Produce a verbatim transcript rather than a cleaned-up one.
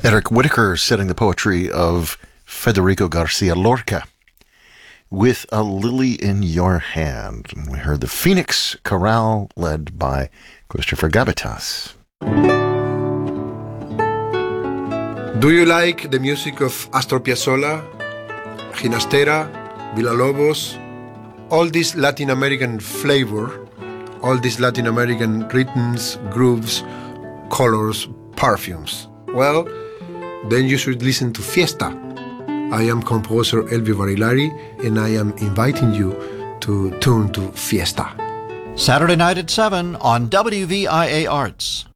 Eric Whitacre setting the poetry of Federico Garcia Lorca with A Lily in Your Hand. We heard the Phoenix Chorale led by Christopher Gavitas. Do you like the music of Astor Piazzolla, Ginastera, Villalobos, all this Latin American flavor, all these Latin American rhythms, grooves, colors, perfumes? Well, then you should listen to Fiesta. I am composer Elvio Barilari, and I am inviting you to tune to Fiesta. Saturday night at seven on W V I A Arts.